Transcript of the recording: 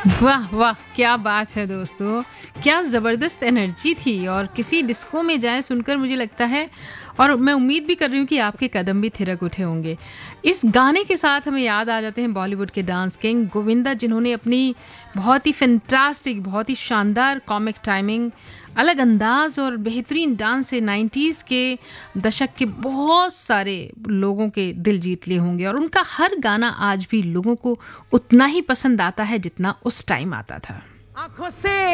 वाह वाह, क्या बात है दोस्तों, क्या ज़बरदस्त एनर्जी थी। और किसी डिस्को में जाएं सुनकर मुझे लगता है, और मैं उम्मीद भी कर रही हूँ कि आपके कदम भी थिरक उठे होंगे। इस गाने के साथ हमें याद आ जाते हैं बॉलीवुड के डांस किंग गोविंदा, जिन्होंने अपनी बहुत ही फैंटास्टिक, बहुत ही शानदार कॉमिक टाइमिंग, अलग अंदाज और बेहतरीन डांस से 90s के दशक के बहुत सारे लोगों के दिल जीत लिए होंगे। और उनका हर गाना आज भी लोगों को उतना ही पसंद आता है जितना उस टाइम आता था। आंखों से